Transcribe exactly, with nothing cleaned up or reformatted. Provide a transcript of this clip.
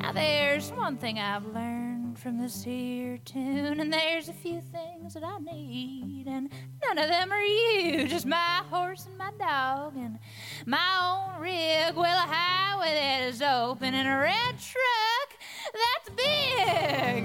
Now there's one thing I've learned from this here tune, and there's a few things that I need, and none of them are you. Just my horse and my dog and my own rig. Well, a highway that is open and a red truck